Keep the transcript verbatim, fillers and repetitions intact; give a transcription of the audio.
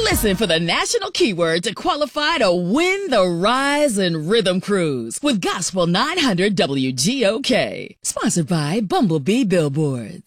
Listen for the national keyword to qualify to win the Rise and Rhythm Cruise with Gospel nine hundred W G O K. Sponsored by Bumblebee Billboards.